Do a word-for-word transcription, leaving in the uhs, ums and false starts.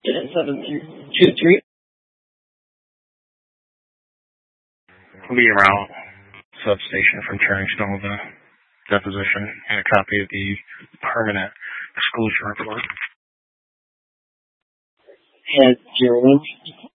seven two three. We'll be around substation from Turningston with a deposition and a copy of the permanent exclusion report. Head zero one.